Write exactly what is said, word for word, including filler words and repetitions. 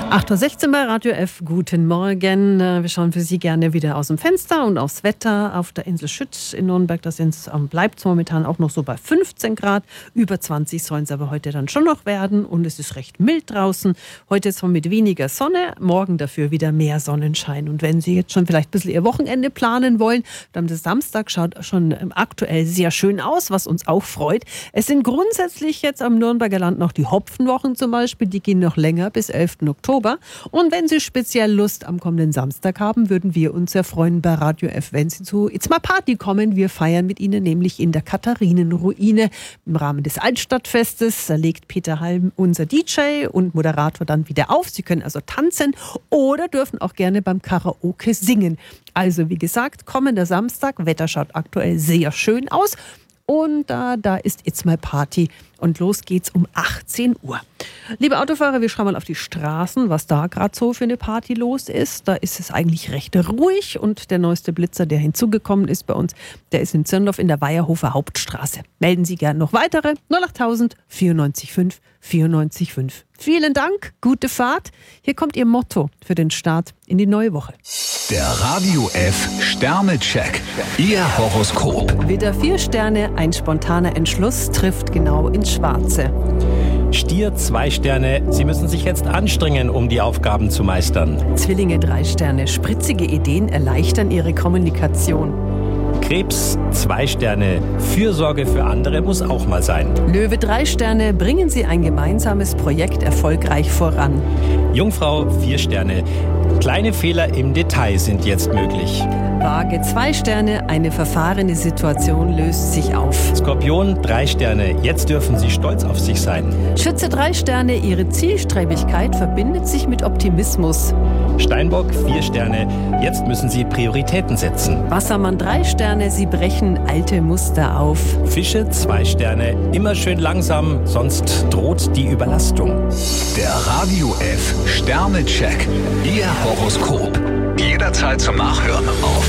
acht Uhr sechzehn bei Radio F. Guten Morgen. Wir schauen für Sie gerne wieder aus dem Fenster und aufs Wetter auf der Insel Schütt in Nürnberg. Da bleibt es momentan auch noch so bei fünfzehn Grad. Über zwanzig sollen es aber heute dann schon noch werden. Und es ist recht mild draußen. Heute zwar mit weniger Sonne, morgen dafür wieder mehr Sonnenschein. Und wenn Sie jetzt schon vielleicht ein bisschen Ihr Wochenende planen wollen, dann der Samstag schaut schon aktuell sehr schön aus, was uns auch freut. Es sind grundsätzlich jetzt am Nürnberger Land noch die Hopfenwochen zum Beispiel. Die gehen noch länger bis elften Oktober. Und wenn Sie speziell Lust am kommenden Samstag haben, würden wir uns sehr freuen bei Radio F, wenn Sie zu It's My Party kommen. Wir feiern mit Ihnen nämlich in der Katharinenruine im Rahmen des Altstadtfestes. Da legt Peter Halm, unser D J und Moderator, dann wieder auf. Sie können also tanzen oder dürfen auch gerne beim Karaoke singen. Also wie gesagt, kommender Samstag, Wetter schaut aktuell sehr schön aus. Und da, da ist It's My Party. Und los geht's um achtzehn Uhr. Liebe Autofahrer, wir schauen mal auf die Straßen, was da gerade so für eine Party los ist. Da ist es eigentlich recht ruhig. Und der neueste Blitzer, der hinzugekommen ist bei uns, der ist in Zirndorf in der Weierhofer Hauptstraße. Melden Sie gerne noch weitere. null acht tausend vierundneunzig fünf vierundneunzig fünf. Vielen Dank, gute Fahrt. Hier kommt Ihr Motto für den Start in die neue Woche. Der Radio F Sternecheck. Ihr Horoskop. Widder vier Sterne, ein spontaner Entschluss trifft genau ins Schwarze. Stier zwei Sterne, Sie müssen sich jetzt anstrengen, um die Aufgaben zu meistern. Zwillinge drei Sterne, spritzige Ideen erleichtern Ihre Kommunikation. Krebs zwei Sterne, Fürsorge für andere muss auch mal sein. Löwe drei Sterne, bringen Sie ein gemeinsames Projekt erfolgreich voran. Jungfrau vier Sterne, kleine Fehler im Detail sind jetzt möglich. Waage zwei Sterne, eine verfahrene Situation löst sich auf. Skorpion drei Sterne, jetzt dürfen Sie stolz auf sich sein. Schütze drei Sterne, Ihre Zielstrebigkeit verbindet sich mit Optimismus. Steinbock vier Sterne, jetzt müssen Sie Prioritäten setzen. Wassermann drei Sterne, Sie brechen alte Muster auf. Fische zwei Sterne, immer schön langsam, sonst droht die Überlastung. Der Radio F Sternecheck. Ihr Horoskop. Jederzeit zum Nachhören auf